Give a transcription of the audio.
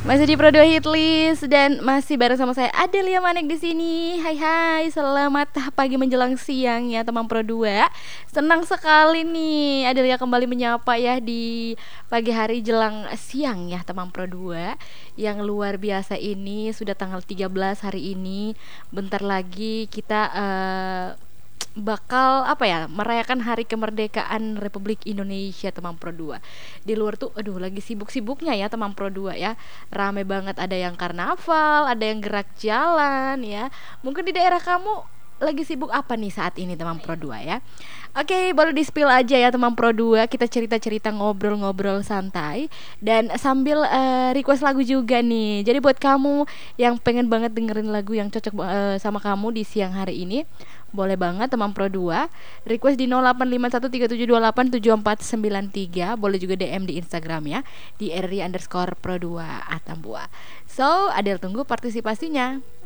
Masih di Pro 2 Hitlist dan masih bareng sama saya Adelia Manik di sini. Hai hai, selamat pagi menjelang siang ya teman Pro 2. Senang sekali nih Adelia kembali menyapa ya di pagi hari jelang siang ya teman Pro 2. Yang luar biasa ini sudah tanggal 13 hari ini. Bentar lagi kita bakal apa ya merayakan hari kemerdekaan Republik Indonesia teman Pro 2. Di luar tuh aduh lagi sibuk-sibuknya ya teman Pro 2 ya. Rame banget, ada yang karnaval, ada yang gerak jalan ya. Mungkin di daerah kamu lagi sibuk apa nih saat ini teman Pro 2 ya. Oke, baru di spill aja ya teman Pro 2. Kita cerita-cerita ngobrol-ngobrol santai dan sambil request lagu juga nih. Jadi buat kamu yang pengen banget dengerin lagu yang cocok sama kamu di siang hari ini, boleh banget teman Pro 2 request di 085137287493. Boleh juga DM di Instagram ya, di @ri_pro2 Atambua. So, Adel tunggu partisipasinya.